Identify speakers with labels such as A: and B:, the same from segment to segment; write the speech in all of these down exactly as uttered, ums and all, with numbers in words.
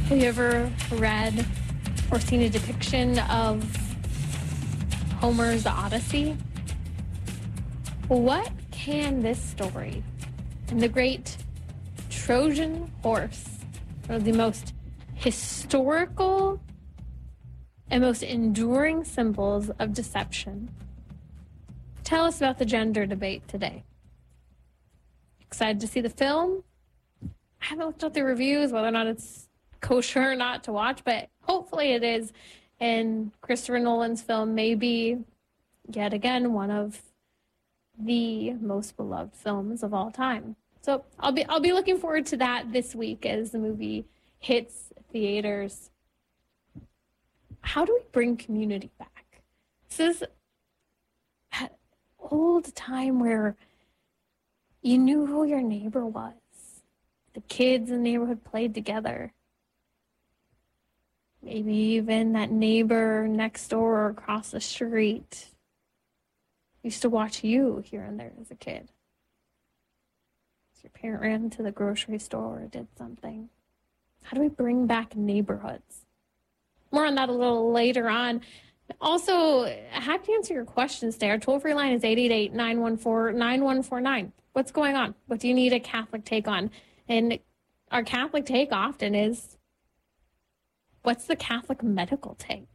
A: Have you ever read or seen a depiction of Homer's The Odyssey? What can this story and the great Trojan horse, one of the most historical and most enduring symbols of deception, tell us about the gender debate today? Excited to see the film? I haven't looked at the reviews, whether or not it's kosher or not to watch, but hopefully it is. And Christopher Nolan's film may be, yet again, one of the most beloved films of all time. So I'll be I'll be looking forward to that this week as the movie hits theaters. How do we bring community back? This is that old time where you knew who your neighbor was. The kids in the neighborhood played together. Maybe even that neighbor next door or across the street used to watch you here and there as a kid. So your parent ran to the grocery store or did something. How do we bring back neighborhoods? More on that a little later on. Also, happy to answer your questions today. Our toll-free line is eight eight eight, nine one four, nine one four nine. What's going on? What do you need a Catholic take on? And our Catholic take often is, what's the Catholic medical take?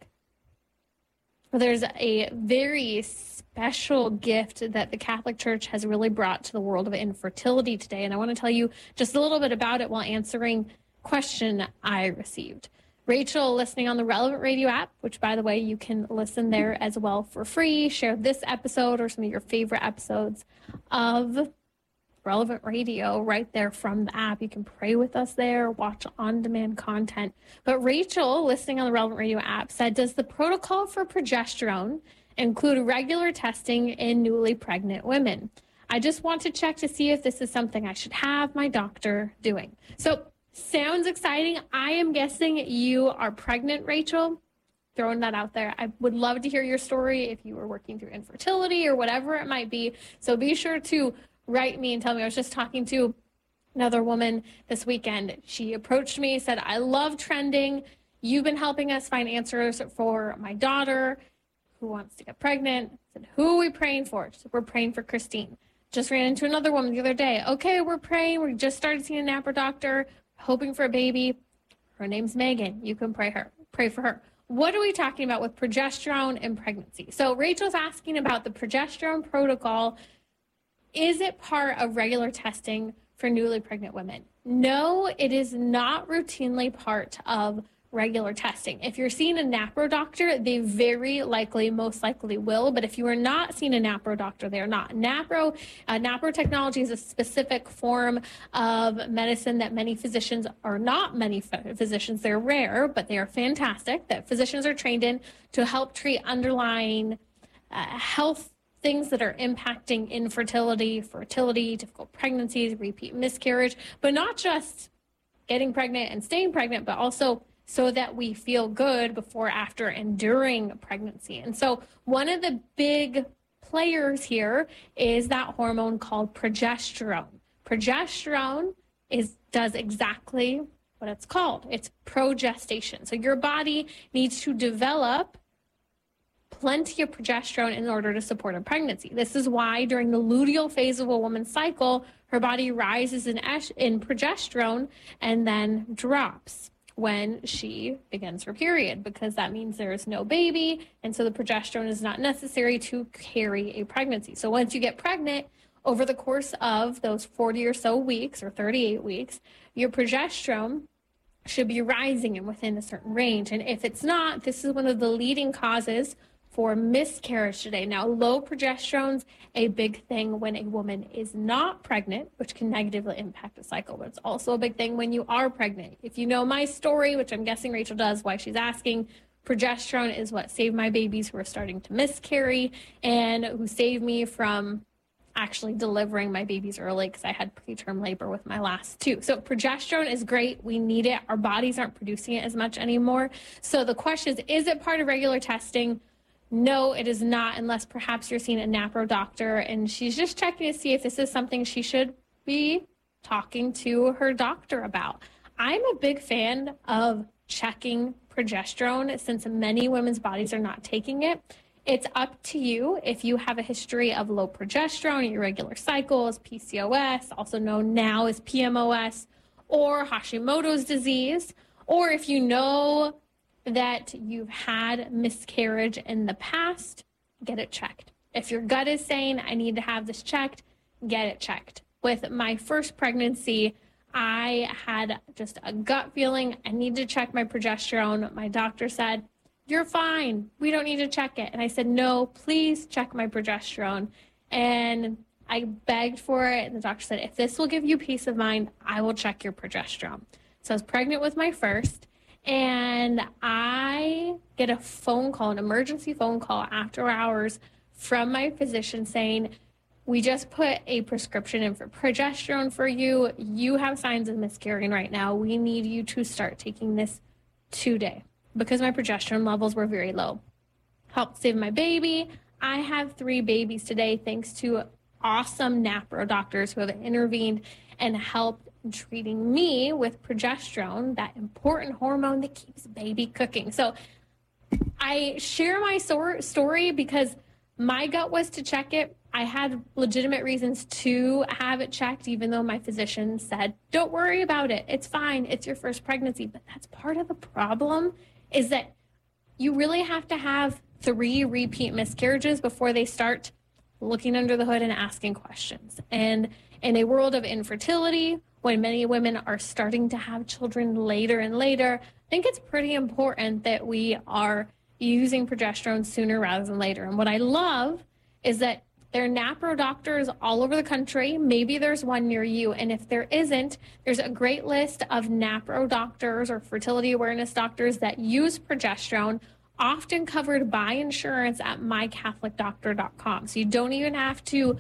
A: Well, there's a very special gift that the Catholic Church has really brought to the world of infertility today, and I want to tell you just a little bit about it while answering a question I received. Rachel, listening on the Relevant Radio app, which, by the way, you can listen there as well for free, share this episode or some of your favorite episodes of Relevant Radio right there from the app. You can pray with us there, watch on-demand content. But Rachel, listening on the Relevant Radio app, said, does the protocol for progesterone include regular testing in newly pregnant women? I just want to check to see if this is something I should have my doctor doing. So, sounds exciting. I am guessing you are pregnant, Rachel. Throwing that out there. I would love to hear your story if you were working through infertility or whatever it might be. So be sure to write me and tell me. I was just talking to another woman this weekend. She approached me, said, I love trending. You've been helping us find answers for my daughter who wants to get pregnant. I said, who are we praying for? She said, we're praying for Christine. Just ran into another woman the other day. Okay, we're praying. We just started seeing a NAPRO doctor, hoping for a baby. Her name's Megan. You can pray her. Pray for her. What are we talking about with progesterone and pregnancy? So Rachel's asking about the progesterone protocol. Is it part of regular testing for newly pregnant women? No, it is not routinely part of regular testing. If you're seeing a NAPRO doctor, they very likely, most likely will. But if you are not seeing a NAPRO doctor, they're not. NAPRO, uh, NAPRO technology is a specific form of medicine that many physicians are not many physicians. They're rare, but they are fantastic, that physicians are trained in to help treat underlying uh, health things that are impacting infertility, fertility, difficult pregnancies, repeat miscarriage, but not just getting pregnant and staying pregnant, but also so that we feel good before, after, and during pregnancy. And so one of the big players here is that hormone called progesterone. Progesterone is does exactly what it's called. It's progestation. So your body needs to develop plenty of progesterone in order to support a pregnancy. This is why during the luteal phase of a woman's cycle, her body rises in, esh- in progesterone and then drops when she begins her period, because that means there is no baby, and so the progesterone is not necessary to carry a pregnancy. So once you get pregnant, over the course of those forty or so weeks, or thirty-eight weeks, your progesterone should be rising and within a certain range. And if it's not, this is one of the leading causes for miscarriage today. Now, low progesterone's a big thing when a woman is not pregnant, which can negatively impact the cycle, but it's also a big thing when you are pregnant. If you know my story, which I'm guessing Rachel does, why she's asking, progesterone is what saved my babies who are starting to miscarry and who saved me from actually delivering my babies early because I had preterm labor with my last two. So progesterone is great. We need it. Our bodies aren't producing it as much anymore. So the question is, is it part of regular testing? No, it is not, unless perhaps you're seeing a NAPRO doctor and she's just checking to see if this is something she should be talking to her doctor about. I'm a big fan of checking progesterone since many women's bodies are not taking it. It's up to you if you have a history of low progesterone, irregular cycles, P C O S, also known now as P M O S, or Hashimoto's disease, or if you know that you've had miscarriage in the past, get it checked. If your gut is saying, I need to have this checked, get it checked. With my first pregnancy, I had just a gut feeling, I need to check my progesterone. My doctor said, you're fine. We don't need to check it. And I said, no, please check my progesterone. And I begged for it. And the doctor said, if this will give you peace of mind, I will check your progesterone. So I was pregnant with my first. And I get a phone call, an emergency phone call after hours from my physician saying, we just put a prescription in for progesterone for you. You have signs of miscarrying right now. We need you to start taking this today because my progesterone levels were very low. Helped save my baby. I have three babies today thanks to awesome NAPRO doctors who have intervened and helped treating me with progesterone, that important hormone that keeps baby cooking. So I share my sor- story because my gut was to check it. I had legitimate reasons to have it checked, even though my physician said, don't worry about it. It's fine. It's your first pregnancy. But that's part of the problem is that you really have to have three repeat miscarriages before they start looking under the hood and asking questions. And in a world of infertility, when many women are starting to have children later and later, I think it's pretty important that we are using progesterone sooner rather than later. And what I love is that there are NAPRO doctors all over the country. Maybe there's one near you. And if there isn't, there's a great list of NAPRO doctors or fertility awareness doctors that use progesterone, often covered by insurance at my catholic doctor dot com. So you don't even have to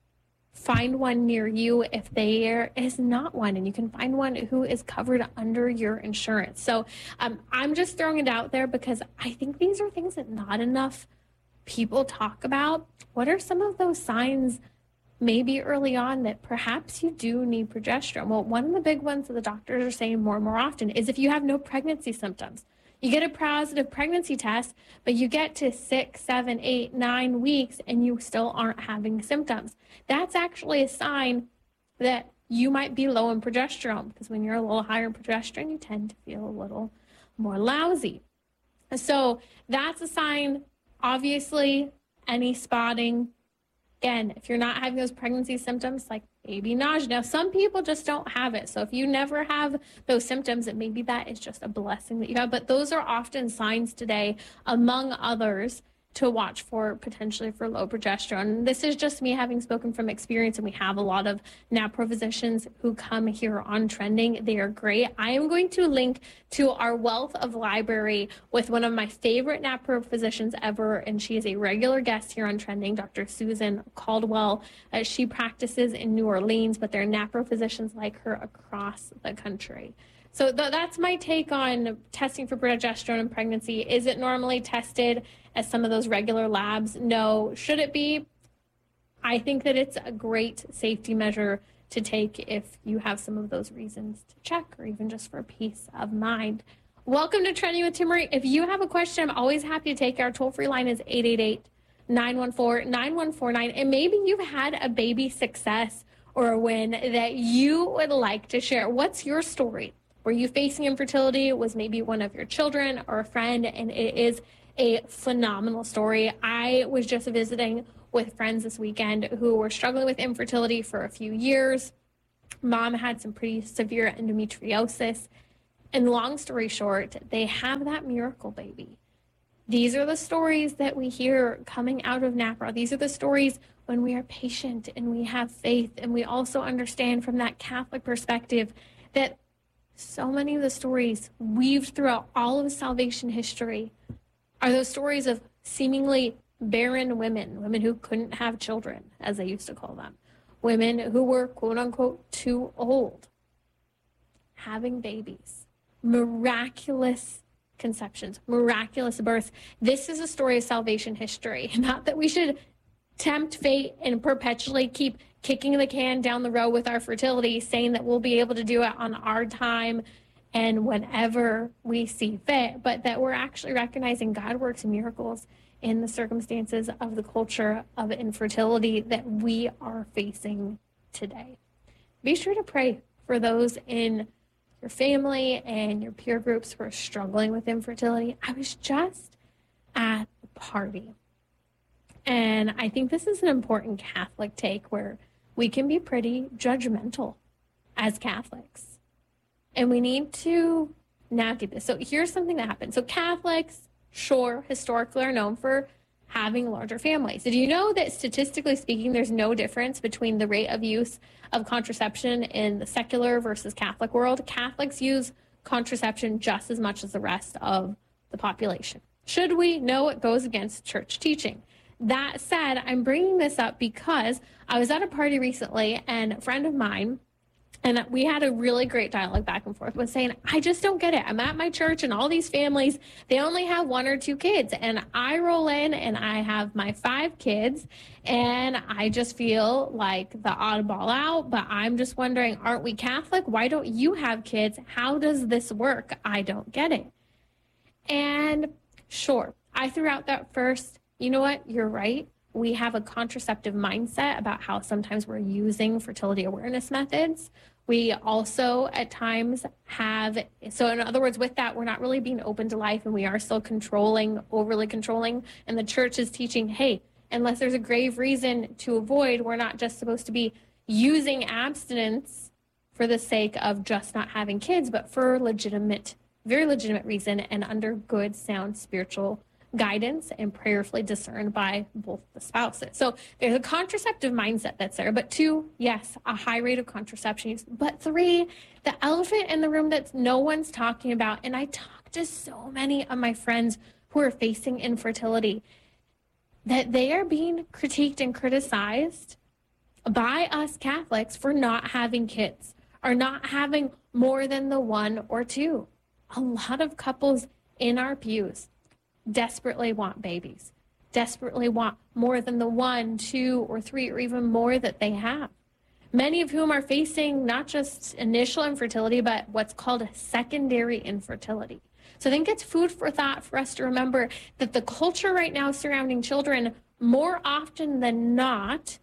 A: find one near you if there is not one, and you can find one who is covered under your insurance. So um, I'm just throwing it out there because I think these are things that not enough people talk about. What are some of those signs maybe early on that perhaps you do need progesterone? Well, one of the big ones that the doctors are saying more and more often is if you have no pregnancy symptoms. You get a positive pregnancy test, but you get to six, seven, eight, nine weeks and you still aren't having symptoms. That's actually a sign that you might be low in progesterone, because when you're a little higher in progesterone, you tend to feel a little more lousy. So that's a sign. Obviously, any spotting. Again, if you're not having those pregnancy symptoms like baby nausea. Now, some people just don't have it. So if you never have those symptoms, and maybe that is just a blessing that you have. But those are often signs today, among others, to watch for potentially for low progesterone. This is just me having spoken from experience, and we have a lot of NAPRO physicians who come here on Trending. They are great. I am going to link to our wealth of library with one of my favorite NAPRO physicians ever, and she is a regular guest here on Trending, Doctor Susan Caldwell. Uh, she practices in New Orleans, but there are NAPRO physicians like her across the country. So th- that's my take on testing for progesterone in pregnancy. Is it normally tested as some of those regular labs? No. Should it be? I think that it's a great safety measure to take if you have some of those reasons to check, or even just for peace of mind. Welcome to Trending with Timmerie. If you have a question, I'm always happy to take. Our toll-free line is eight eight eight, nine one four, nine one four nine. And maybe you've had a baby success or a win that you would like to share. What's your story? Were you facing infertility? Was maybe one of your children or a friend? And it is a phenomenal story. I was just visiting with friends this weekend who were struggling with infertility for a few years. Mom had some pretty severe endometriosis. And long story short, they have that miracle baby. These are the stories that we hear coming out of NAPRO. These are the stories when we are patient and we have faith, and we also understand from that Catholic perspective that so many of the stories weaved throughout all of salvation history are those stories of seemingly barren women, women who couldn't have children, as they used to call them, women who were, quote unquote, too old, having babies, miraculous conceptions, miraculous births. This is a story of salvation history. Not that we should tempt fate and perpetually keep kicking the can down the road with our fertility, saying that we'll be able to do it on our time and whenever we see fit, but that we're actually recognizing God works miracles in the circumstances of the culture of infertility that we are facing today. Be sure to pray for those in your family and your peer groups who are struggling with infertility. I was just at a party, and I think this is an important Catholic take where we can be pretty judgmental as Catholics, and we need to navigate this. So here's something that happened. So Catholics, sure, historically are known for having larger families. Did you know that statistically speaking, there's no difference between the rate of use of contraception in the secular versus Catholic world? Catholics use contraception just as much as the rest of the population. Should we? No, it goes against church teaching. That said, I'm bringing this up because I was at a party recently, and a friend of mine, and we had a really great dialogue back and forth, was saying, I just don't get it. I'm at my church and all these families, they only have one or two kids. And I roll in and I have my five kids, and I just feel like the oddball out. But I'm just wondering, aren't we Catholic? Why don't you have kids? How does this work? I don't get it. And sure, I threw out that first, you know what? You're right. We have a contraceptive mindset about how sometimes we're using fertility awareness methods. We also at times have, so in other words, with that, we're not really being open to life, and we are still controlling, overly controlling. And the church is teaching, hey, unless there's a grave reason to avoid, we're not just supposed to be using abstinence for the sake of just not having kids, but for legitimate, very legitimate reason and under good, sound spiritual guidance and prayerfully discerned by both the spouses. So there's a contraceptive mindset that's there. But two, yes, a high rate of contraception use. But three, the elephant in the room that no one's talking about, and I talk to so many of my friends who are facing infertility, that they are being critiqued and criticized by us Catholics for not having kids or not having more than the one or two. A lot of couples in our pews desperately want babies, desperately want more than the one, two, or three, or even more that they have. Many of whom are facing not just initial infertility, but what's called a secondary infertility. So I think it's food for thought for us to remember that the culture right now surrounding children, more often than not,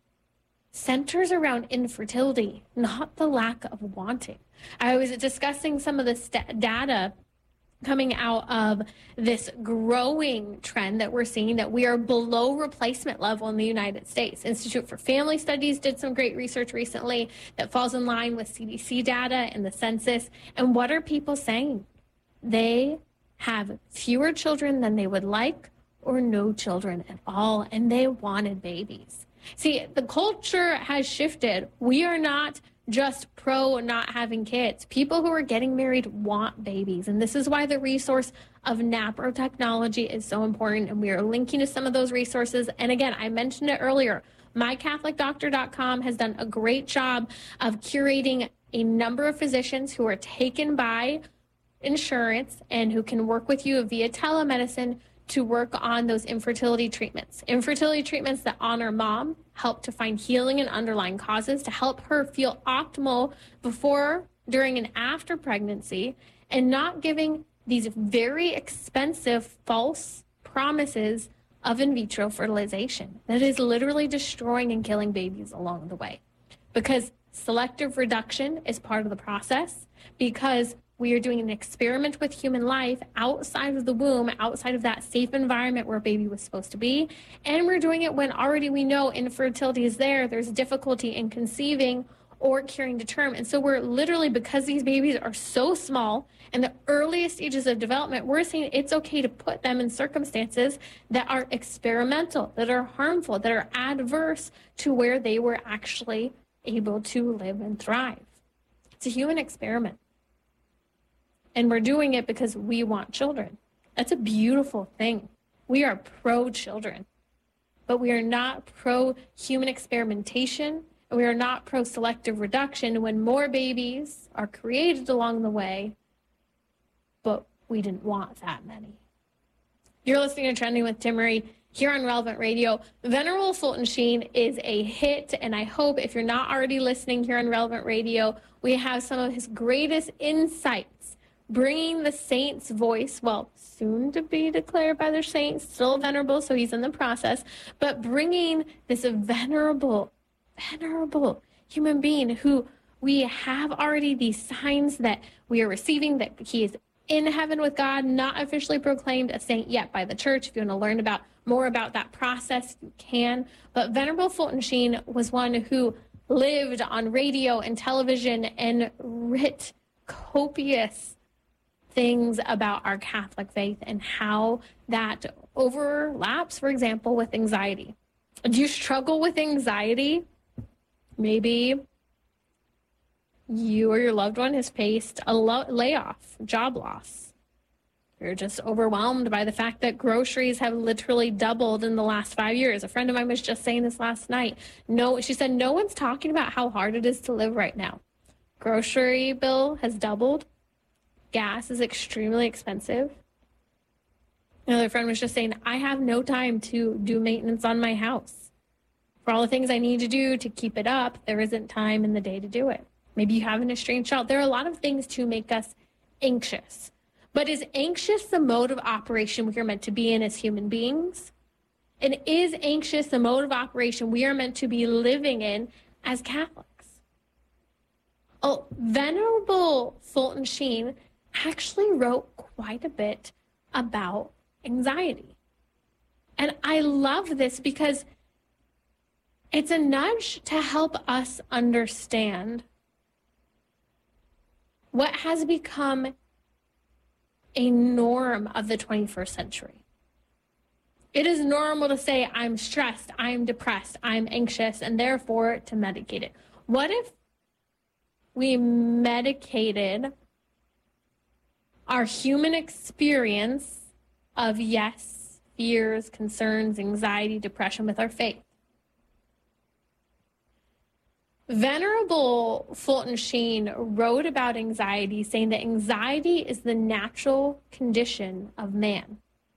A: centers around infertility, not the lack of wanting. I was discussing some of the st- data coming out of this growing trend that we're seeing, that we are below replacement level in the United States. Institute for Family Studies did some great research recently that falls in line with C D C data and the census. And what are people saying? They have fewer children than they would like, or no children at all, and they wanted babies. See, the culture has shifted. We are not just pro not having kids. People who are getting married want babies. And this is why the resource of NAPRO technology is so important. And we are linking to some of those resources. And again, I mentioned it earlier, my catholic doctor dot com has done a great job of curating a number of physicians who are taken by insurance and who can work with you via telemedicine to work on those infertility treatments. Infertility treatments that honor mom, help to find healing and underlying causes, to help her feel optimal before, during, and after pregnancy, and not giving these very expensive false promises of in vitro fertilization that is literally destroying and killing babies along the way. Because selective reduction is part of the process, because we are doing an experiment with human life outside of the womb, outside of that safe environment where a baby was supposed to be. And we're doing it when already we know infertility is there. There's difficulty in conceiving or carrying to term. And so we're literally, because these babies are so small and the earliest stages of development, we're saying it's okay to put them in circumstances that are experimental, that are harmful, that are adverse to where they were actually able to live and thrive. It's a human experiment. And we're doing it because we want children. That's a beautiful thing. We are pro-children, but we are not pro-human experimentation, and we are not pro-selective reduction when more babies are created along the way, but we didn't want that many. You're listening to Trending with Timmerie here on Relevant Radio. Venerable Fulton Sheen is a hit, and I hope if you're not already listening here on Relevant Radio, we have some of his greatest insights bringing the saint's voice, well, soon to be declared by the saints, still venerable, so he's in the process, but bringing this venerable, venerable human being who we have already these signs that we are receiving, that he is in heaven with God, not officially proclaimed a saint yet by the church. If you want to learn about more about that process, you can. But Venerable Fulton Sheen was one who lived on radio and television and writ copious things about our Catholic faith and how that overlaps, for example, with anxiety. Do you struggle with anxiety? Maybe you or your loved one has faced a lo- layoff, job loss. You're just overwhelmed by the fact that groceries have literally doubled in the last five years. A friend of mine was just saying this last night. No, she said, no one's talking about how hard it is to live right now. Grocery bill has doubled. Gas is extremely expensive. Another friend was just saying, I have no time to do maintenance on my house. For all the things I need to do to keep it up, there isn't time in the day to do it. Maybe you have an estranged child. There are a lot of things to make us anxious. But is anxious the mode of operation we are meant to be in as human beings? And is anxious the mode of operation we are meant to be living in as Catholics? Oh, Venerable Fulton Sheen actually wrote quite a bit about anxiety. And I love this because it's a nudge to help us understand what has become a norm of the twenty-first century. It is normal to say, I'm stressed, I'm depressed, I'm anxious, and therefore to medicate it. What if we medicated our human experience of, yes, fears, concerns, anxiety, depression with our faith? Venerable Fulton Sheen wrote about anxiety, saying that anxiety is the natural condition of man.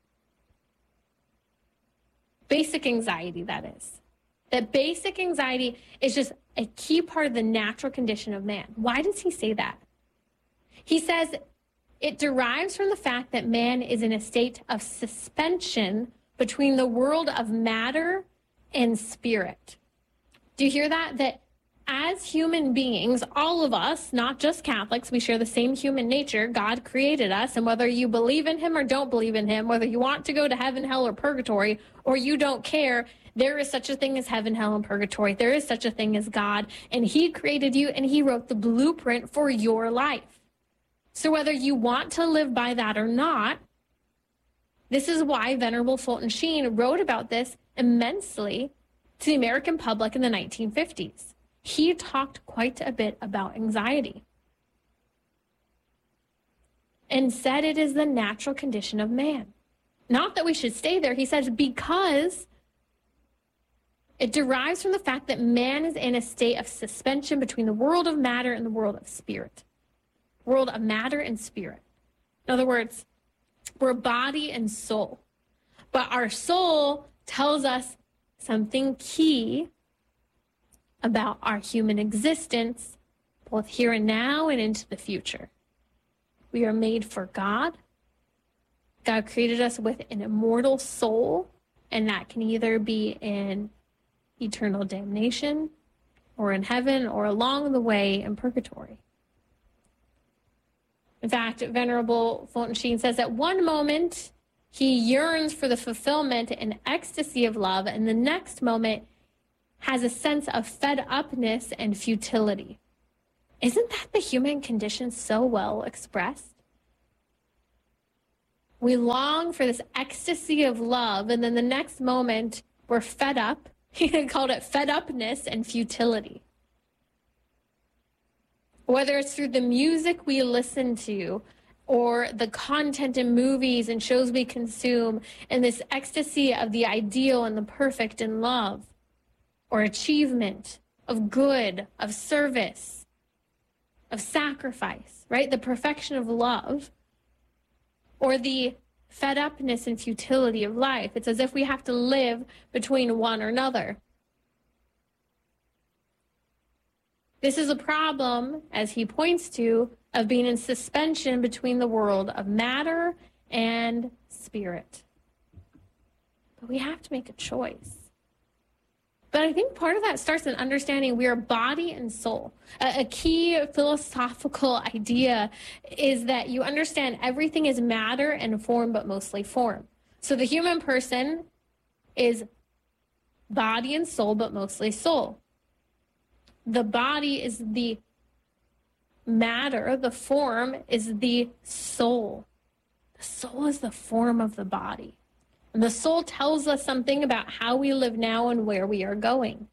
A: Basic anxiety, that is. That basic anxiety is just a key part of the natural condition of man. Why does he say that? He says it derives from the fact that man is in a state of suspension between the world of matter and spirit. Do you hear that? That as human beings, all of us, not just Catholics, we share the same human nature. God created us, and whether you believe in him or don't believe in him, whether you want to go to heaven, hell, or purgatory, or you don't care, there is such a thing as heaven, hell, and purgatory. There is such a thing as God, and he created you, and he wrote the blueprint for your life. So whether you want to live by that or not, this is why Venerable Fulton Sheen wrote about this immensely to the American public in the nineteen fifties. He talked quite a bit about anxiety and said it is the natural condition of man. Not that we should stay there. He says because it derives from the fact that man is in a state of suspension between the world of matter and the world of spirit. World of matter and spirit. In other words, we're body and soul. But our soul tells us something key about our human existence, both here and now and into the future. We are made for God. God created us with an immortal soul, and that can either be in eternal damnation or in heaven or along the way in purgatory. In fact, Venerable Fulton Sheen says at one moment he yearns for the fulfillment and ecstasy of love, and the next moment has a sense of fed-upness and futility. Isn't that the human condition so well expressed? We long for this ecstasy of love, and then the next moment we're fed up. He called it fed-upness and futility. Whether it's through the music we listen to or the content in movies and shows we consume, and this ecstasy of the ideal and the perfect in love, or achievement, of good, of service, of sacrifice, right? The perfection of love, or the fed-upness and futility of life. It's as if we have to live between one or another. This is a problem, as he points to, of being in suspension between the world of matter and spirit. But we have to make a choice. But I think part of that starts in understanding we are body and soul. A, a key philosophical idea is that you understand everything is matter and form, but mostly form. So the human person is body and soul, but mostly soul. The body is the matter, the form is the soul. The soul is the form of the body. And the soul tells us something about how we live now and where we are going.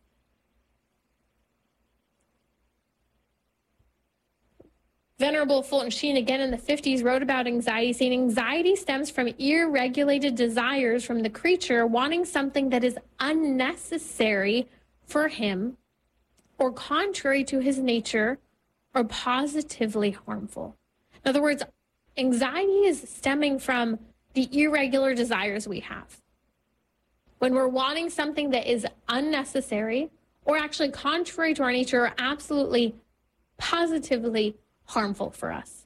A: Venerable Fulton Sheen, again in the fifties, wrote about anxiety, saying anxiety stems from irregulated desires from the creature wanting something that is unnecessary for him or contrary to his nature or positively harmful. In other words, anxiety is stemming from the irregular desires we have. When we're wanting something that is unnecessary or actually contrary to our nature or absolutely positively harmful for us.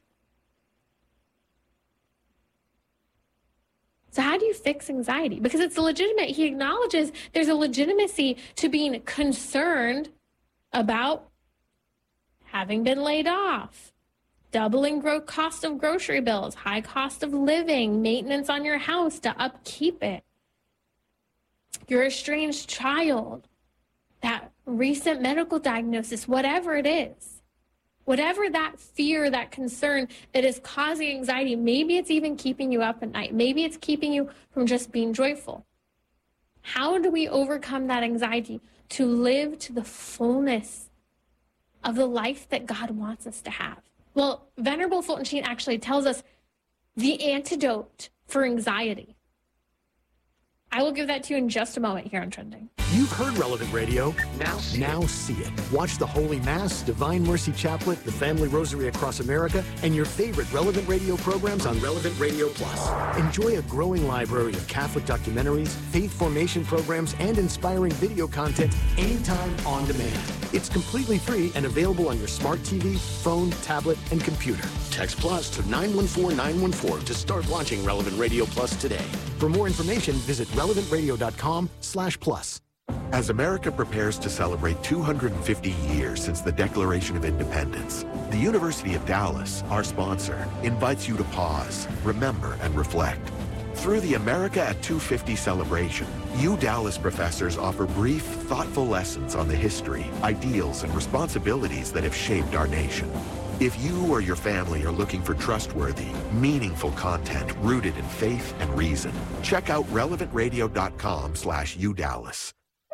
A: So how do you fix anxiety? Because it's legitimate. He acknowledges there's a legitimacy to being concerned about having been laid off, doubling gro- cost of grocery bills, high cost of living, maintenance on your house to upkeep it, your estranged child, that recent medical diagnosis, whatever it is, whatever that fear, that concern that is causing anxiety, maybe it's even keeping you up at night. Maybe it's keeping you from just being joyful. How do we overcome that anxiety to live to the fullness of the life that God wants us to have? Well, Venerable Fulton Sheen actually tells us the antidote for anxiety. I will give that to you in just a moment here on Trending.
B: You've heard Relevant Radio. Now see, now see it. Watch the Holy Mass, Divine Mercy Chaplet, the Family Rosary Across America, and your favorite Relevant Radio programs on Relevant Radio Plus. Enjoy a growing library of Catholic documentaries, faith formation programs, and inspiring video content anytime on demand. It's completely free and available on your smart T V, phone, tablet, and computer. Text Plus to nine one four nine one four to start watching Relevant Radio Plus today. For more information, visit relevant radio dot com slash plus.
C: As America prepares to celebrate two hundred fifty years since the Declaration of Independence, the University of Dallas, our sponsor, invites you to pause, remember, and reflect. Through the America at two fifty celebration, U Dallas professors offer brief, thoughtful lessons on the history, ideals, and responsibilities that have shaped our nation. If you or your family are looking for trustworthy, meaningful content rooted in faith and reason, check out relevant radio dot com slash U Dallas.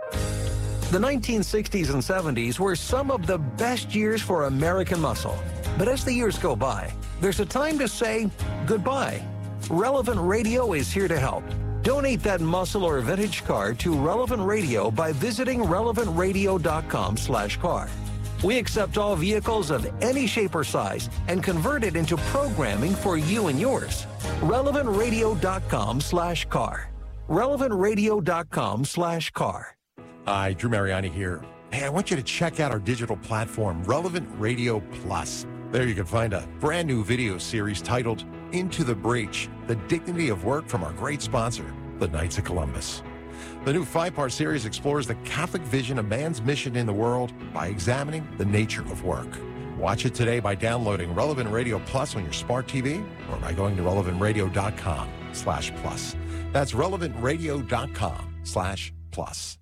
D: The nineteen sixties and seventies were some of the best years for American muscle. But as the years go by, there's a time to say goodbye. Relevant Radio is here to help. Donate that muscle or vintage car to Relevant Radio by visiting relevant radio dot com slash car. We accept all vehicles of any shape or size and convert it into programming for you and yours. relevant radio dot com slash car. relevant radio dot com slash car.
E: Hi, Drew Mariani here. Hey, I want you to check out our digital platform, Relevant Radio Plus. There you can find a brand new video series titled Into the Breach, The Dignity of Work from our great sponsor, the Knights of Columbus. The new five-part series explores the Catholic vision of man's mission in the world by examining the nature of work. Watch it today by downloading Relevant Radio Plus on your smart T V or by going to relevant radio dot com slash plus. That's relevant radio dot com slash plus.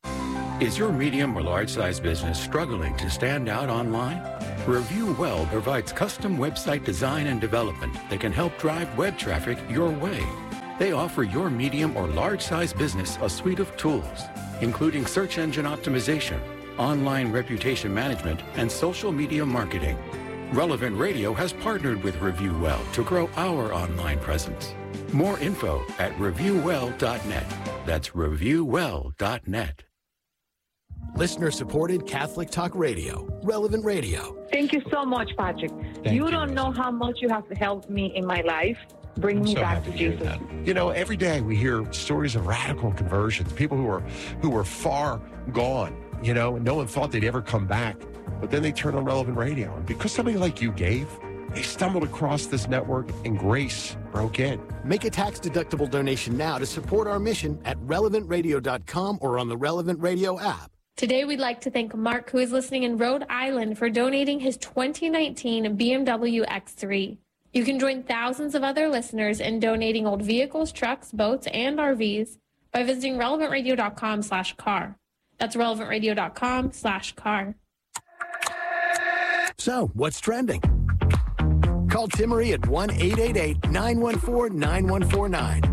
F: Is your medium or large-size business struggling to stand out online? Review Well provides custom website design and development that can help drive web traffic your way. They offer your medium or large-size business a suite of tools, including search engine optimization, online reputation management, and social media marketing. Relevant Radio has partnered with Review Well to grow our online presence. More info at review well dot net. That's review well dot net.
B: Listener-supported Catholic Talk Radio, Relevant Radio.
G: Thank you so much, Patrick.
E: Thank
G: you
E: you.
G: don't know how much you have helped me in my life. Bring
E: I'm
G: me
E: so
G: back
E: happy
G: to
E: hear
G: Jesus.
E: that. You know, every day we hear stories of radical conversions, people who are who were far gone, you know, and no one thought they'd ever come back. But then they turn on Relevant Radio. And because somebody like you gave, They stumbled across this network and grace broke in.
B: Make a tax-deductible donation now to support our mission at relevant radio dot com or on the Relevant Radio app.
A: Today, we'd like to thank Mark, who is listening in Rhode Island, for donating his twenty nineteen B M W X three. You can join thousands of other listeners in donating old vehicles, trucks, boats, and R Vs by visiting relevant radio dot com slash car. That's relevant radio dot com slash car.
B: So, what's trending? Call Timmery at one eight eight eight, nine one four, nine one four nine.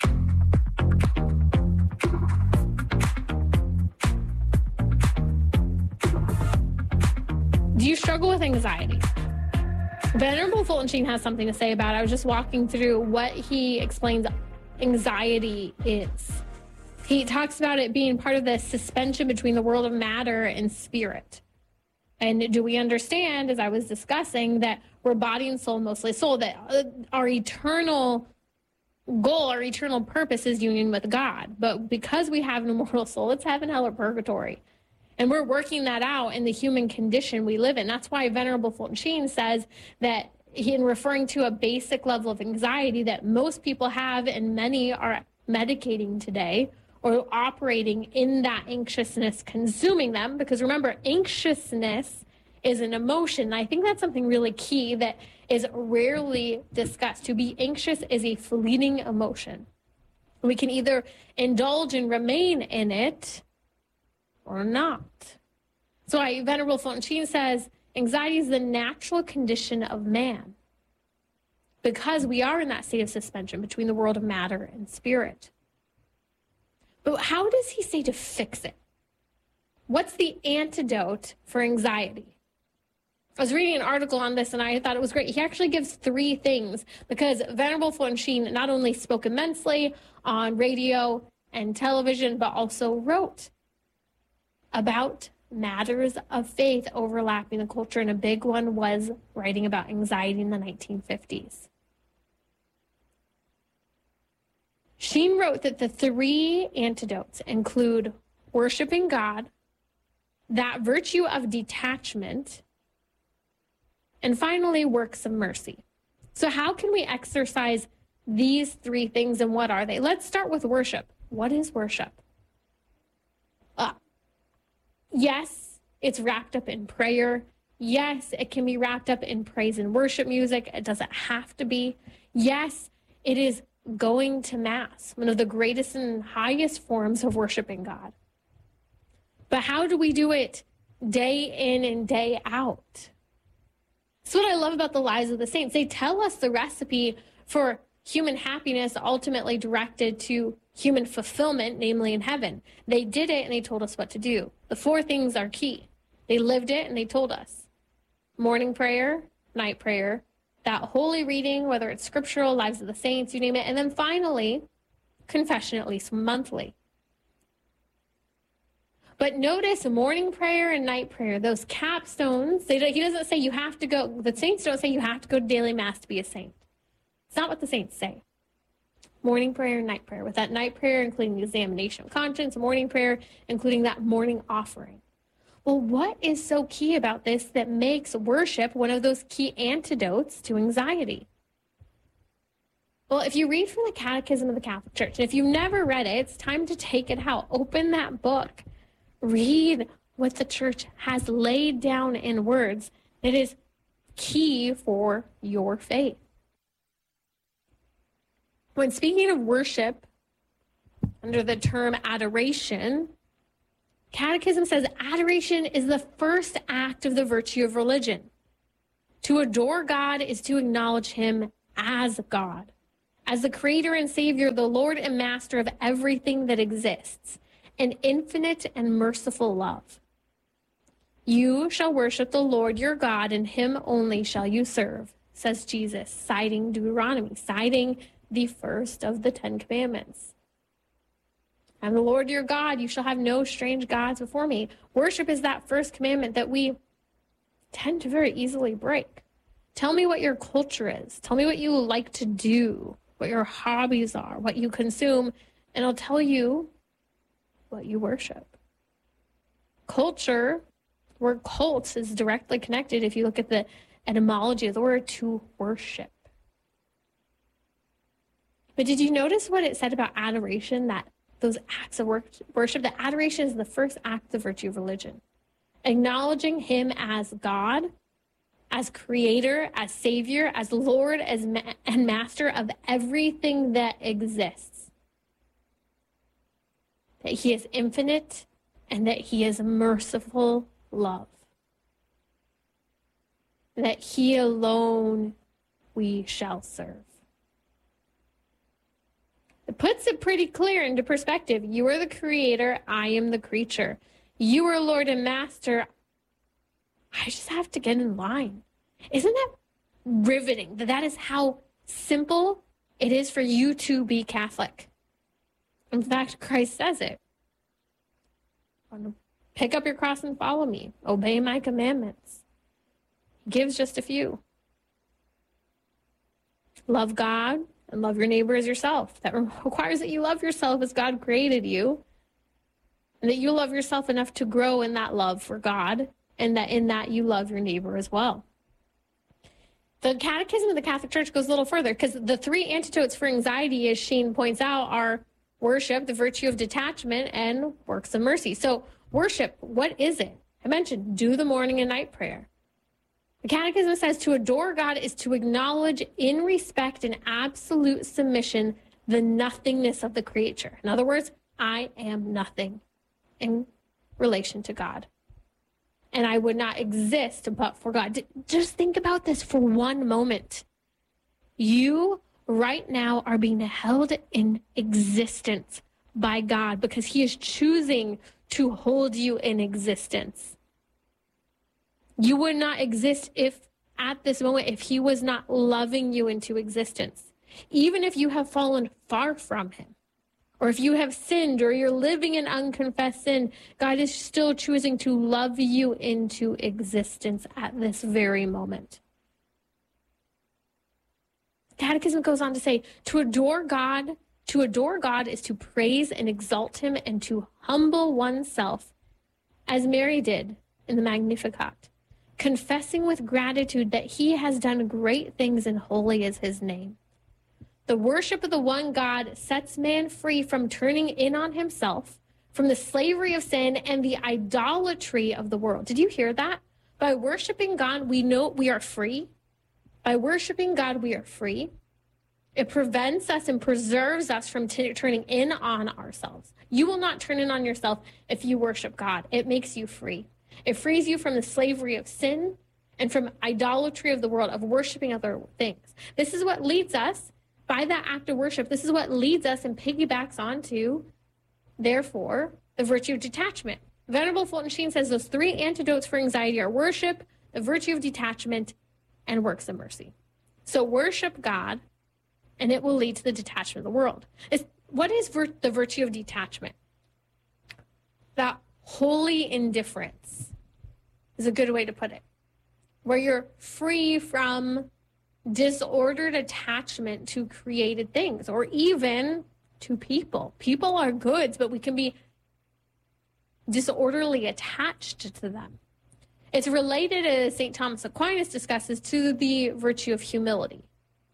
A: Do you struggle with anxiety? Venerable Fulton Sheen has something to say about it. I was just walking through what he explains anxiety is. He talks about it being part of the suspension between the world of matter and spirit. And do we understand, as I was discussing, that we're body and soul, mostly soul, that our eternal goal, our eternal purpose is union with God. But because we have an immortal soul, it's heaven, hell, or purgatory. And we're working that out in the human condition we live in. That's why Venerable Fulton Sheen says that, he, in referring to a basic level of anxiety that most people have and many are medicating today, or operating in that anxiousness, consuming them. Because remember, anxiousness is an emotion. I think that's something really key that is rarely discussed. To be anxious is a fleeting emotion. We can either indulge and remain in it or not. So I, Venerable Fulton Sheen says, anxiety is the natural condition of man because we are in that state of suspension between the world of matter and spirit. But how does he say to fix it? What's the antidote for anxiety? I was reading an article on this and I thought it was great. He actually gives three things because Venerable Fulton Sheen not only spoke immensely on radio and television, but also wrote about matters of faith overlapping the culture. And a big one was writing about anxiety in the nineteen fifties. Sheen wrote that the three antidotes include worshiping God, that virtue of detachment, and finally, works of mercy. So how can we exercise these three things and what are they? Let's start with worship. What is worship? Uh, yes, it's wrapped up in prayer. Yes, it can be wrapped up in praise and worship music. It doesn't have to be. Yes, it is going to Mass, one of the greatest and highest forms of worshiping God. But how do we do it day in and day out? That's what I love about the lives of the saints. They tell us the recipe for human happiness, ultimately directed to human fulfillment, namely in heaven. They did it and they told us what to do. The four things are key. They lived it and they told us. Morning prayer, night prayer, that holy reading, whether it's scriptural, lives of the saints, you name it. And then finally, confession, at least monthly. But notice morning prayer and night prayer, those capstones, they, he doesn't say you have to go, the saints don't say you have to go to daily Mass to be a saint. It's not what the saints say. Morning prayer and night prayer, with that night prayer including the examination of conscience, morning prayer including that morning offering. Well, what is so key about this that makes worship one of those key antidotes to anxiety? Well, if you read from the Catechism of the Catholic Church, and if you've never read it, it's time to take it out. Open that book. Read what the Church has laid down in words. It is key for your faith. When speaking of worship, under the term adoration, Catechism says adoration is the first act of the virtue of religion. To adore God is to acknowledge him as God, as the creator and savior, the Lord and master of everything that exists, an infinite and merciful love. You shall worship the Lord your God, and him only shall you serve, says Jesus, citing Deuteronomy, citing the first of the Ten Commandments. I'm the Lord your God, you shall have no strange gods before me. Worship is that first commandment that we tend to very easily break. Tell me what your culture is. Tell me what you like to do, what your hobbies are, what you consume, and I'll tell you what you worship. Culture, where cults is directly connected. If you look at the etymology of the word, to worship. But did you notice what it said about adoration, that those acts of worship, that adoration is the first act of virtue of religion? Acknowledging him as God, as creator, as savior, as Lord, as ma- and master of everything that exists. That he is infinite and that he is merciful love. That he alone we shall serve. It puts it pretty clear into perspective. You are the creator, I am the creature. You are Lord and Master. I just have to get in line. Isn't that riveting? That that is how simple it is for you to be Catholic. In fact, Christ says it. Pick up your cross and follow me. Obey my commandments. He gives just a few. Love God and love your neighbor as yourself. That requires that you love yourself as God created you. And that you love yourself enough to grow in that love for God, and that in that you love your neighbor as well. The Catechism of the Catholic Church goes a little further, because the three antidotes for anxiety, as Sheen points out, are worship, the virtue of detachment, and works of mercy. So worship, what is it? I mentioned, do the morning and night prayer. The Catechism says to adore God is to acknowledge in respect and absolute submission the nothingness of the creature. In other words, I am nothing in relation to God. And I would not exist but for God. Just think about this for one moment. You right now are being held in existence by God because he is choosing to hold you in existence. You would not exist if at this moment, if he was not loving you into existence. Even if you have fallen far from him, or if you have sinned, or you're living in unconfessed sin, God is still choosing to love you into existence at this very moment. Catechism goes on to say, to adore God, to adore God is to praise and exalt him and to humble oneself, as Mary did in the Magnificat, confessing with gratitude that he has done great things and holy is his name. The worship of the one God sets man free from turning in on himself, from the slavery of sin and the idolatry of the world. Did you hear that? By worshiping God, we know we are free. By worshiping God, we are free. It prevents us and preserves us from t- turning in on ourselves. You will not turn in on yourself if you worship God. It makes you free. It frees you from the slavery of sin and from idolatry of the world, of worshiping other things. This is what leads us, by that act of worship, this is what leads us and piggybacks onto, therefore, the virtue of detachment. Venerable Fulton Sheen says those three antidotes for anxiety are worship, the virtue of detachment, and works of mercy. So worship God, and it will lead to the detachment of the world. It's, what is vir- the virtue of detachment? That holy indifference is a good way to put it, where you're free from disordered attachment to created things, or even to people. People are goods, but we can be disorderly attached to them. It's related, as Saint Thomas Aquinas discusses, to the virtue of humility.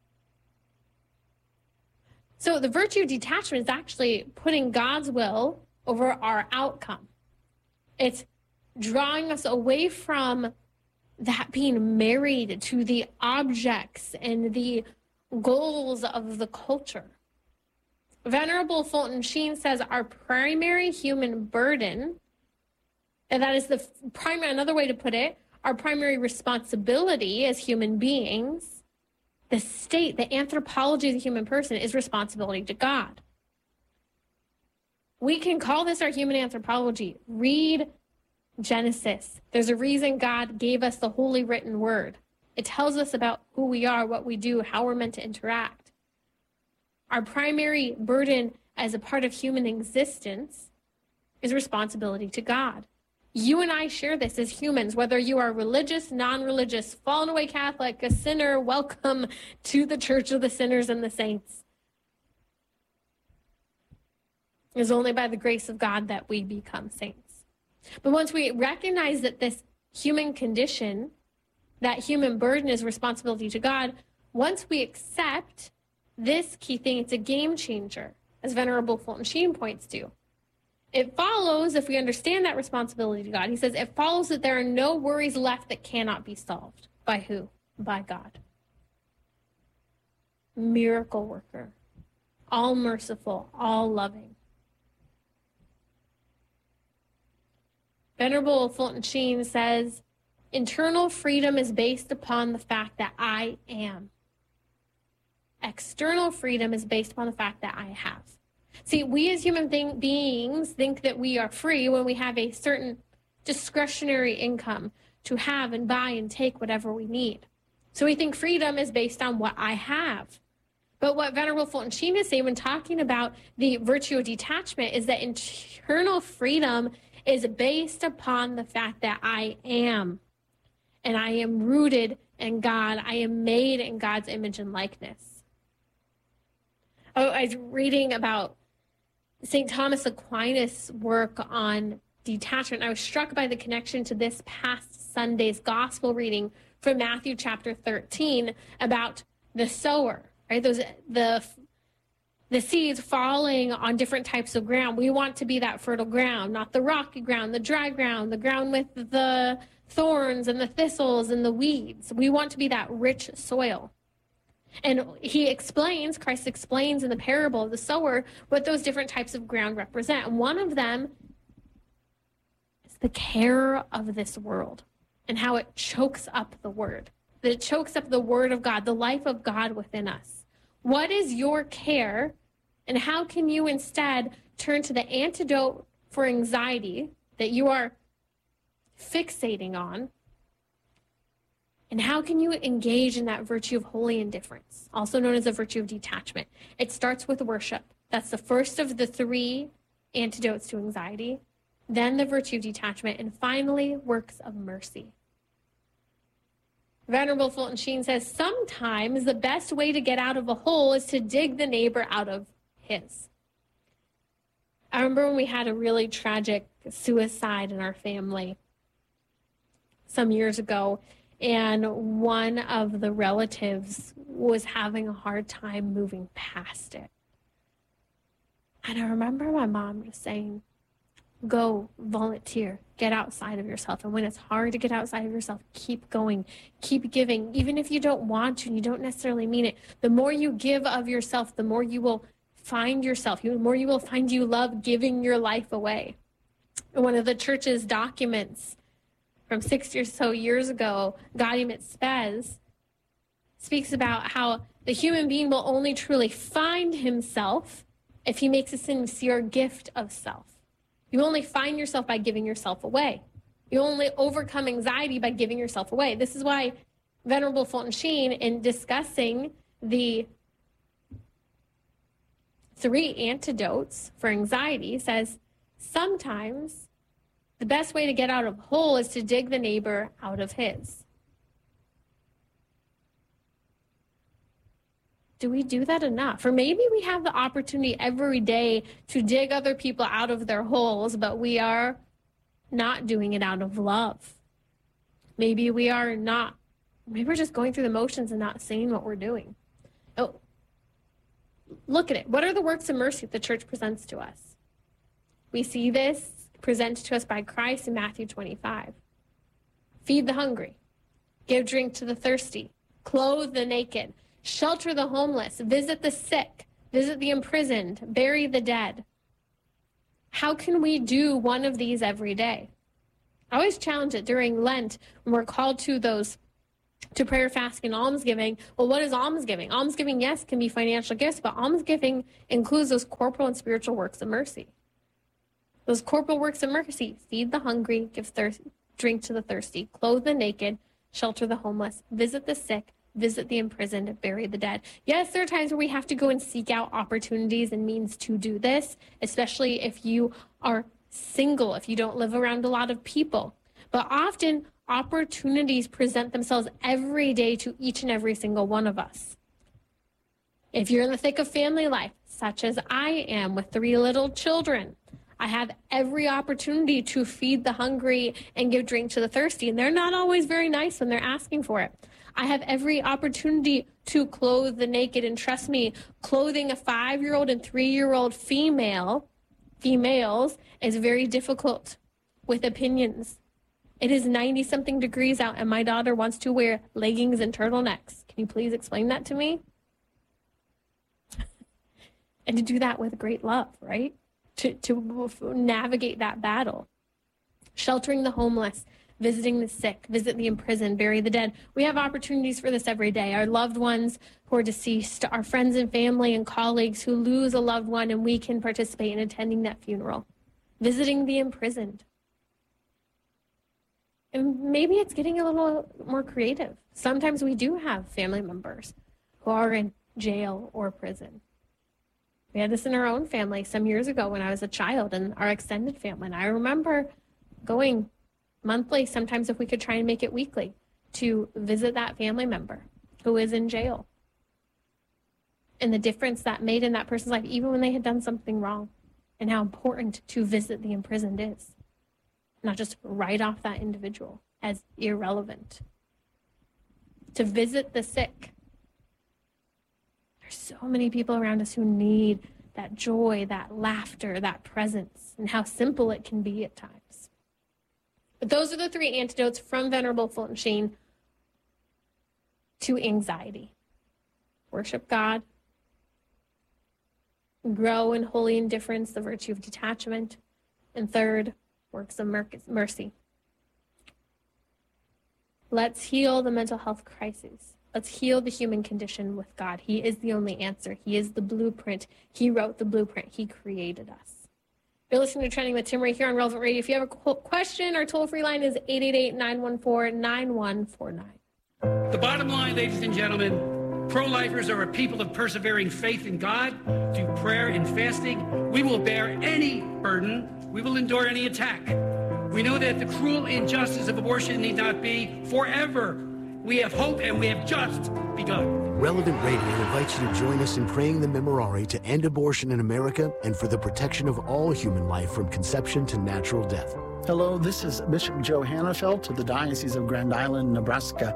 A: So the virtue of detachment is actually putting God's will over our outcome. It's drawing us away from that being married to the objects and the goals of the culture. Venerable Fulton Sheen says our primary human burden, and that is the primary, another way to put it, our primary responsibility as human beings, the state, the anthropology of the human person is responsibility to God. We can call this our human anthropology. Read Genesis. There's a reason God gave us the holy written word. It tells us about who we are, what we do, how we're meant to interact. Our primary burden as a part of human existence is responsibility to God. You and I share this as humans, whether you are religious, non-religious, fallen away Catholic, a sinner, welcome to the Church of the Sinners and the Saints. It is only by the grace of God that we become saints. But once we recognize that this human condition that human burden is responsibility to God. Once we accept this key thing, it's a game changer, as Venerable Fulton Sheen points to. It follows, if we understand that responsibility to God, he says, it follows that there are no worries left that cannot be solved. By who? By God. Miracle worker, all merciful, all loving. Venerable Fulton Sheen says, internal freedom is based upon the fact that I am. External freedom is based upon the fact that I have. See, we as human thing, beings think that we are free when we have a certain discretionary income to have and buy and take whatever we need. So we think freedom is based on what I have. But what Venerable Fulton Sheen is saying when talking about the virtue of detachment is that internal freedom is based upon the fact that I am. And I am rooted in God. I am made in God's image and likeness. Oh, I was reading about Saint Thomas Aquinas' work on detachment. I was struck by the connection to this past Sunday's gospel reading from Matthew chapter thirteen about the sower, right? Those the the seeds falling on different types of ground. We want to be that fertile ground, not the rocky ground, the dry ground, the ground with the thorns and the thistles and the weeds. We want to be that rich soil. And he explains, Christ explains in the parable of the sower, what those different types of ground represent. And one of them is the care of this world and how it chokes up the word, that it chokes up the word of God, the life of God within us. What is your care, and how can you instead turn to the antidote for anxiety that you are fixating on? And how can you engage in that virtue of holy indifference, also known as the virtue of detachment? It starts with worship. That's the first of the three antidotes to anxiety. Then the virtue of detachment, and finally, works of mercy. Venerable Fulton Sheen says, sometimes the best way to get out of a hole is to dig the neighbor out of his. I remember when we had a really tragic suicide in our family some years ago, and one of the relatives was having a hard time moving past it. And I remember my mom just saying, go volunteer, get outside of yourself. And when it's hard to get outside of yourself, keep going, keep giving. Even if you don't want to and you don't necessarily mean it, the more you give of yourself, the more you will find yourself, the more you will find you love giving your life away. And one of the church's documents from sixty or so years ago, Gaudium et Spes, speaks about how the human being will only truly find himself if he makes a sincere gift of self. You only find yourself by giving yourself away. You only overcome anxiety by giving yourself away. This is why Venerable Fulton Sheen, in discussing the three antidotes for anxiety, says sometimes the best way to get out of a hole is to dig the neighbor out of his. Do we do that enough? Or maybe we have the opportunity every day to dig other people out of their holes, but we are not doing it out of love. Maybe we are not, maybe we're just going through the motions and not seeing what we're doing. Oh, look at it. What are the works of mercy that the church presents to us? We see this presented to us by Christ in Matthew twenty-five. Feed the hungry, give drink to the thirsty, clothe the naked, shelter the homeless, visit the sick, visit the imprisoned, bury the dead. How can we do one of these every day? I always challenge it during Lent when we're called to those, to prayer, fasting, and almsgiving. Well, what is almsgiving? Almsgiving, yes, can be financial gifts, but almsgiving includes those corporal and spiritual works of mercy. Those corporal works of mercy: feed the hungry, give thirst, drink to the thirsty, clothe the naked, shelter the homeless, visit the sick, visit the imprisoned, bury the dead. Yes, there are times where we have to go and seek out opportunities and means to do this, especially if you are single, if you don't live around a lot of people. But often, opportunities present themselves every day to each and every single one of us. If you're in the thick of family life, such as I am with three little children, I have every opportunity to feed the hungry and give drink to the thirsty. And they're not always very nice when they're asking for it. I have every opportunity to clothe the naked. And trust me, clothing a five-year-old and three-year-old female, females is very difficult with opinions. It is ninety-something degrees out, and my daughter wants to wear leggings and turtlenecks. Can you please explain that to me? And to do that with great love, right? To, to navigate that battle. Sheltering the homeless, visiting the sick, visit the imprisoned, bury the dead. We have opportunities for this every day. Our loved ones who are deceased, our friends and family and colleagues who lose a loved one, and we can participate in attending that funeral. Visiting the imprisoned. And maybe it's getting a little more creative. Sometimes we do have family members who are in jail or prison. We had this in our own family some years ago when I was a child, and our extended family. And I remember going monthly, sometimes if we could try and make it weekly, to visit that family member who is in jail. And the difference that made in that person's life, even when they had done something wrong, and how important to visit the imprisoned is. Not just write off that individual as irrelevant. To visit the sick. There's so many people around us who need that joy, that laughter, that presence, and how simple it can be at times. But those are the three antidotes from Venerable Fulton Sheen to anxiety. Worship God. Grow in holy indifference, the virtue of detachment. And third, works of mercy. Let's heal the mental health crises. Let's heal the human condition with God. He is the only answer. He is the blueprint. He wrote the blueprint. He created us. You're listening to Trending with Timmerie here on Relevant Radio. If you have a question, our toll-free line is eight eight eight, nine one four, nine one four nine.
H: The bottom line, ladies and gentlemen, pro-lifers are a people of persevering faith in God. Through prayer and fasting, we will bear any burden. We will endure any attack. We know that the cruel injustice of abortion need not be forever. We have hope, and we have just begun.
B: Relevant Radio invites you to join us in praying the Memorare to end abortion in America and for the protection of all human life from conception to natural death.
I: Hello, this is Bishop Joe Hannafelt of the Diocese of Grand Island, Nebraska.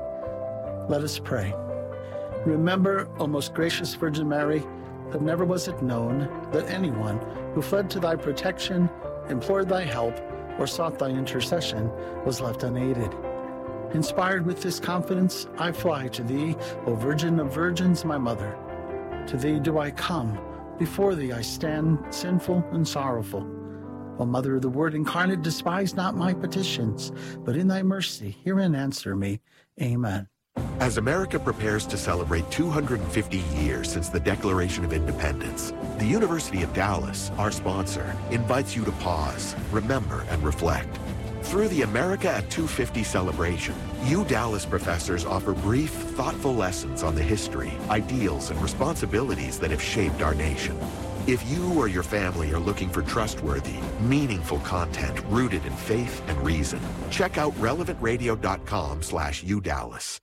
I: Let us pray. Remember, O most gracious Virgin Mary, that never was it known that anyone who fled to thy protection, implored thy help, or sought thy intercession was left unaided. Inspired with this confidence, I fly to thee, O Virgin of Virgins, my mother. To thee do I come, before thee I stand, sinful and sorrowful. O Mother of the Word incarnate, despise not my petitions, but in thy mercy hear and answer me. Amen.
C: As America prepares to celebrate two hundred fifty years since the Declaration of Independence, the University of Dallas, our sponsor, invites you to pause, remember, and reflect. Through the America at two fifty celebration, you Dallas professors offer brief, thoughtful lessons on the history, ideals, and responsibilities that have shaped our nation. If you or your family are looking for trustworthy, meaningful content rooted in faith and reason, check out relevant radio dot com slash u dallas.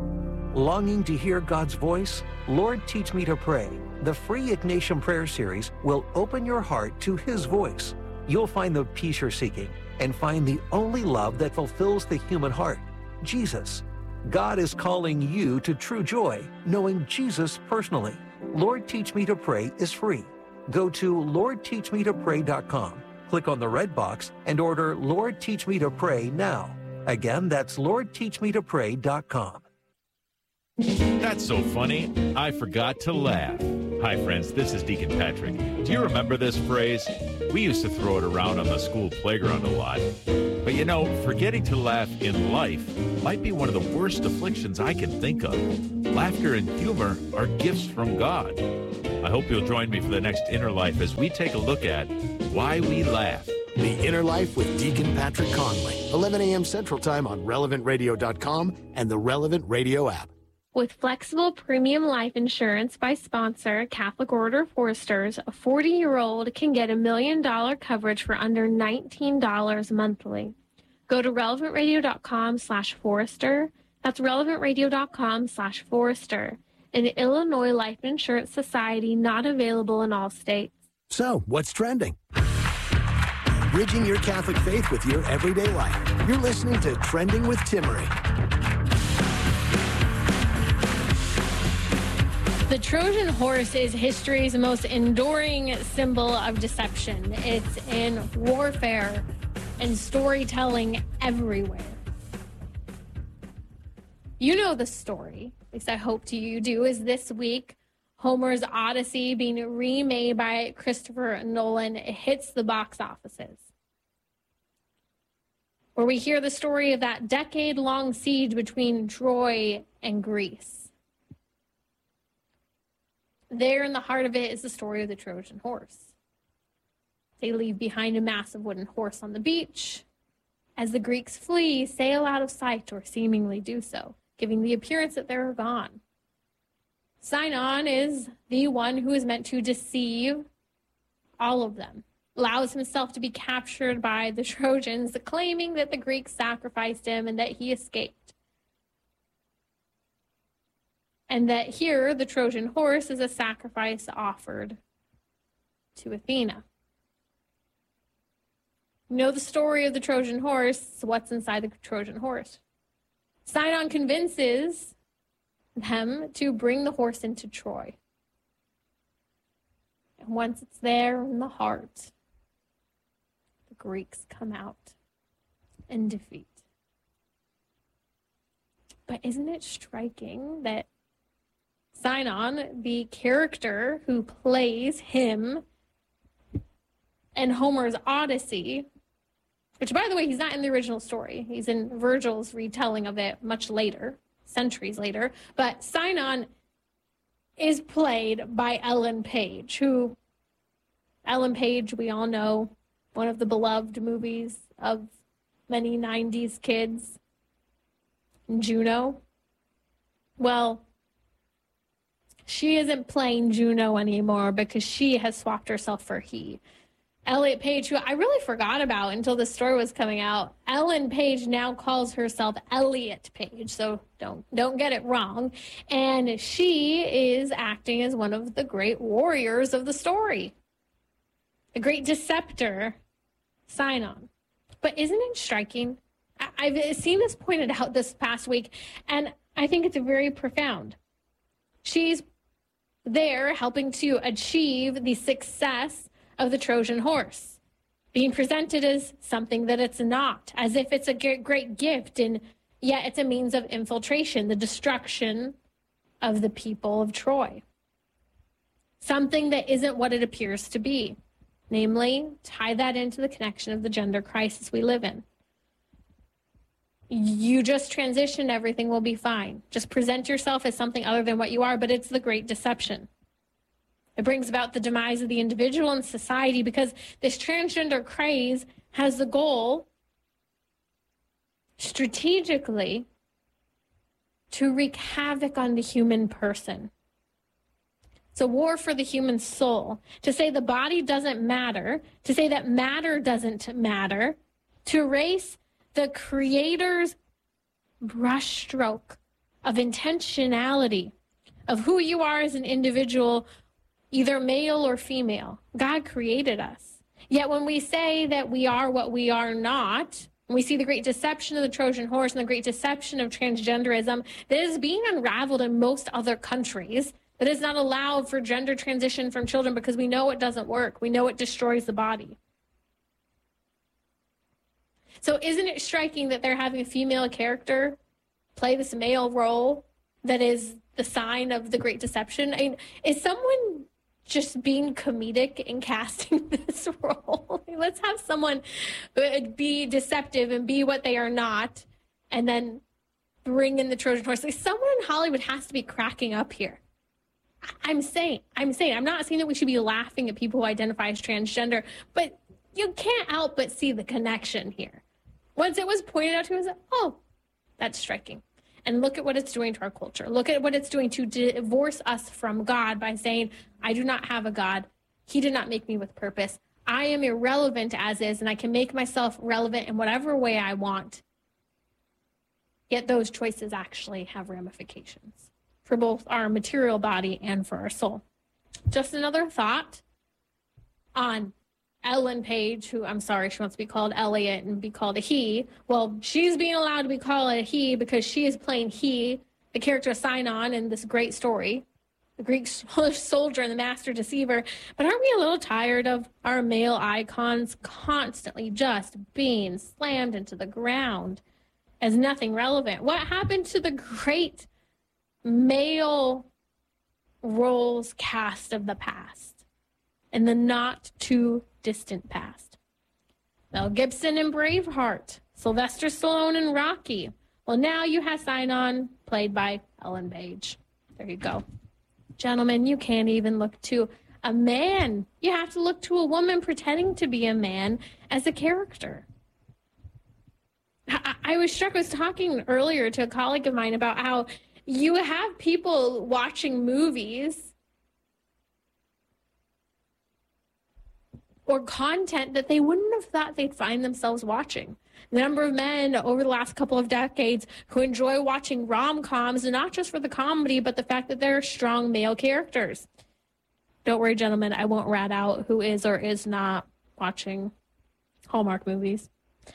D: Longing to hear God's voice? Lord, Teach Me to Pray. The free Ignatian Prayer Series will open your heart to His voice. You'll find the peace you're seeking and find the only love that fulfills the human heart, Jesus. God is calling you to true joy, knowing Jesus personally. Lord, Teach Me to Pray is free. Go to lord teach me to pray dot com, click on the red box, and order Lord, Teach Me to Pray now. Again, that's lord teach me to pray dot com.
J: That's so funny, I forgot to laugh. Hi, friends, this is Deacon Patrick. Do you remember this phrase? We used to throw it around on the school playground a lot. But you know, forgetting to laugh in life might be one of the worst afflictions I can think of. Laughter and humor are gifts from God. I hope you'll join me for the next Inner Life as we take a look at why we laugh.
B: The Inner Life with Deacon Patrick Conley, eleven a.m. Central Time on relevant radio dot com and the Relevant Radio app.
A: With flexible premium life insurance by sponsor Catholic Order Foresters, a forty-year-old can get a million dollar coverage for under nineteen dollars monthly. Go to relevant radio dot com slash Forester. That's relevant radio dot com slash Forester. An Illinois Life Insurance Society, not available in all states.
B: So, what's trending? bridging your Catholic faith with your everyday life. You're listening to Trending with Timmerie.
A: The Trojan horse is history's most enduring symbol of deception. It's in warfare and storytelling everywhere. You know the story, at least I hope you do, is this week Homer's Odyssey, being remade by Christopher Nolan, hits the box offices, where we hear the story of that decade-long siege between Troy and Greece. There in the heart of it is the story of the Trojan horse. They leave behind a massive wooden horse on the beach. As the Greeks flee, sail out of sight or seemingly do so, giving the appearance that they're gone. Sinon is the one who is meant to deceive all of them, allows himself to be captured by the Trojans, claiming that the Greeks sacrificed him and that he escaped. And that here, the Trojan horse is a sacrifice offered to Athena. You know the story of the Trojan horse, what's inside the Trojan horse. Sinon convinces them to bring the horse into Troy. And once it's there in the heart, the Greeks come out and defeat. But isn't it striking that Sinon, the character who plays him in Homer's Odyssey, which, by the way, he's not in the original story. He's in Virgil's retelling of it much later, centuries later. But Sinon is played by Ellen Page, who, Ellen Page, we all know, one of the beloved movies of many nineties kids, Juno. Well, she isn't playing Juno anymore because she has swapped herself for he. Elliot Page, who I really forgot about until the story was coming out, Ellen Page now calls herself Elliot Page, so don't don't get it wrong. And she is acting as one of the great warriors of the story, the great deceptor, Sinon. But isn't it striking? I- I've seen this pointed out this past week, and I think it's very profound. She's there helping to achieve the success of the Trojan horse, being presented as something that it's not, as if it's a great gift, and yet it's a means of infiltration, the destruction of the people of Troy. Something that isn't what it appears to be. Namely, tie that into the connection of the gender crisis we live in. You just transition, everything will be fine. Just present yourself as something other than what you are, but it's the great deception. It brings about the demise of the individual and society because this transgender craze has the goal, strategically, to wreak havoc on the human person. It's a war for the human soul. To say the body doesn't matter, to say that matter doesn't matter, to erase the Creator's brushstroke of intentionality of who you are as an individual, either male or female. God created us. Yet when we say that we are what we are not, when we see the great deception of the Trojan horse and the great deception of transgenderism that is being unraveled in most other countries, that is not allowed for gender transition from children because we know it doesn't work. We know it destroys the body. So isn't it striking that they're having a female character play this male role that is the sign of the great deception? I mean, is someone just being comedic in casting this role? Let's have someone be deceptive and be what they are not, and then bring in the Trojan horse. Like, someone in Hollywood has to be cracking up here. I'm saying, I'm saying, I'm not saying that we should be laughing at people who identify as transgender, but you can't help but see the connection here. Once it was pointed out to us, oh, that's striking. And look at what it's doing to our culture. Look at what it's doing to divorce us from God by saying, I do not have a God. He did not make me with purpose. I am irrelevant as is, and I can make myself relevant in whatever way I want. Yet those choices actually have ramifications for both our material body and for our soul. Just another thought on Ellen Page, who I'm sorry, she wants to be called Elliot and be called a he. Well, she's being allowed to be called a he because she is playing he, the character Sinon in this great story, the Greek soldier and the master deceiver. But aren't we a little tired of our male icons constantly just being slammed into the ground as nothing relevant? What happened to the great male roles cast of the past and the not too distant past? Mel Gibson in Braveheart, Sylvester Stallone in Rocky. Well, now you have Sinon, played by Ellen Page. There you go. Gentlemen, you can't even look to a man. You have to look to a woman pretending to be a man as a character. I, I was struck, I was talking earlier to a colleague of mine about how you have people watching movies or content that they wouldn't have thought they'd find themselves watching. The number of men over the last couple of decades who enjoy watching rom-coms, and not just for the comedy, but the fact that they're strong male characters. Don't worry, gentlemen, I won't rat out who is or is not watching Hallmark movies.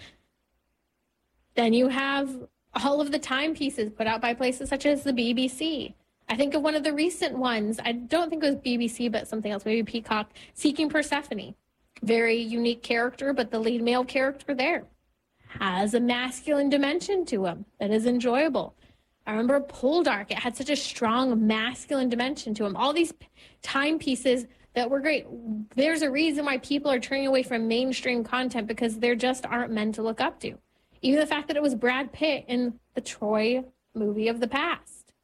A: Then you have all of the timepieces put out by places such as the B B C. I think of one of the recent ones. I don't think it was B B C, but something else, maybe Peacock, Seeking Persephone. Very unique character, but the lead male character there has a masculine dimension to him that is enjoyable. I remember Poldark. It had such a strong masculine dimension to him. All these timepieces that were great. There's a reason why people are turning away from mainstream content, because there just aren't men to look up to. Even the fact that it was Brad Pitt in the Troy movie of the past.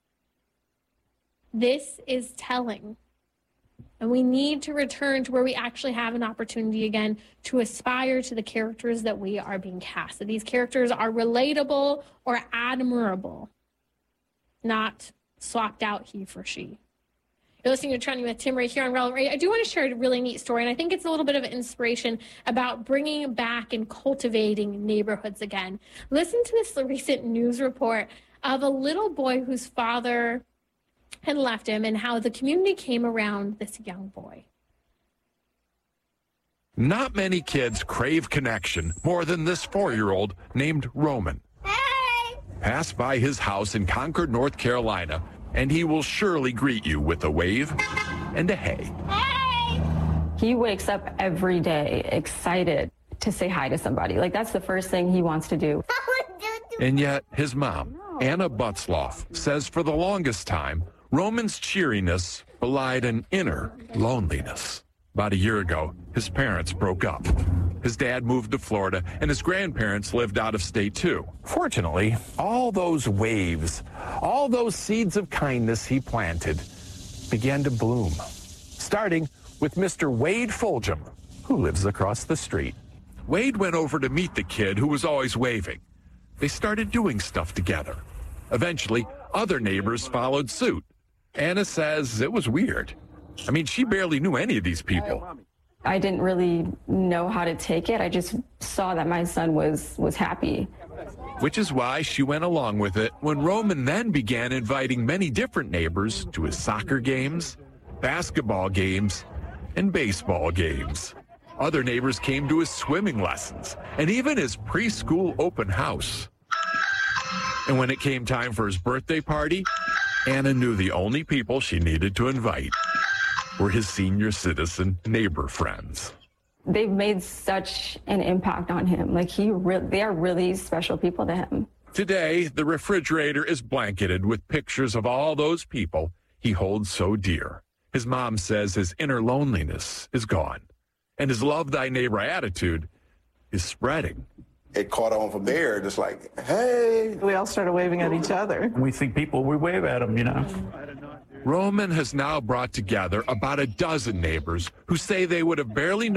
A: This is telling. And we need to return to where we actually have an opportunity again to aspire to the characters that we are being cast. That these characters are relatable or admirable, not swapped out he for she. You're listening to Trending with Tim right here on Relevant Radio. I do want to share a really neat story, and I think it's a little bit of an inspiration about bringing back and cultivating neighborhoods again. Listen to this recent news report of a little boy whose father had left him and how the community came around this young boy.
K: Not many kids crave connection more than this four-year-old named Roman. Hey! Pass by his house in Concord, North Carolina, and he will surely greet you with a wave and a hey.
L: Hey! He wakes up every day excited to say hi to somebody. Like, that's the first thing he wants to do.
K: And yet, his mom, Anna Butzloff, says for the longest time, Roman's cheeriness belied an inner loneliness. About a year ago, his parents broke up. His dad moved to Florida, and his grandparents lived out of state, too.
D: Fortunately, all those waves, all those seeds of kindness he planted began to bloom, starting with Mister Wade Fulgham, who lives across the street.
K: Wade went over to meet the kid who was always waving. They started doing stuff together. Eventually, other neighbors followed suit. Anna says it was weird. I mean, she barely knew any of these people.
L: I didn't really know how to take it. I just saw that my son was was happy.
K: Which is why she went along with it when Roman then began inviting many different neighbors to his soccer games, basketball games, and baseball games. Other neighbors came to his swimming lessons and even his preschool open house. And when it came time for his birthday party, Anna knew the only people she needed to invite were his senior citizen neighbor friends.
L: They've made such an impact on him. Like, he re- they are really special people to him.
K: Today, the refrigerator is blanketed with pictures of all those people he holds so dear. His mom says his inner loneliness is gone, and his love thy neighbor attitude is spreading.
M: It caught on from there, just like, hey.
N: We all started waving at each other.
O: We see people, we wave at them, you know.
K: Roman has now brought together about a dozen neighbors who say they would have barely known